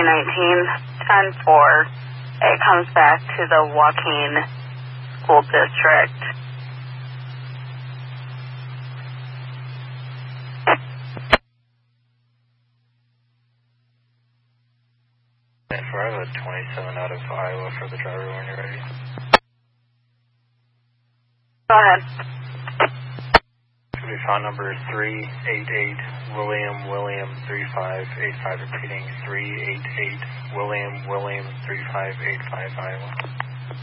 10-4. It comes back to the Joaquin School District. And for I have a 27 out of Iowa for the driver when you're ready. Go ahead. Phone number 388 William 3585, repeating 388 William 3585 Iowa.